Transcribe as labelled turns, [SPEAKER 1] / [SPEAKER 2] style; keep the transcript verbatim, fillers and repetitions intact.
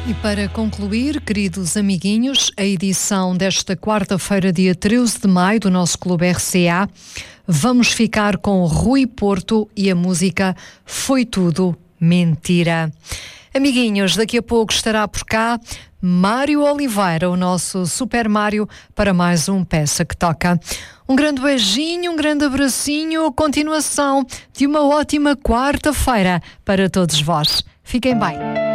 [SPEAKER 1] E para concluir, queridos amiguinhos, a edição desta quarta-feira, dia treze de maio, do nosso Clube R C A, vamos ficar com Rui Porto e a música Foi Tudo Mentira. Amiguinhos, daqui a pouco estará por cá Mário Oliveira, o nosso Super Mário, para mais um Peça que Toca. Um grande beijinho, um grande abracinho, continuação de uma ótima quarta-feira para todos vós. Fiquem bem.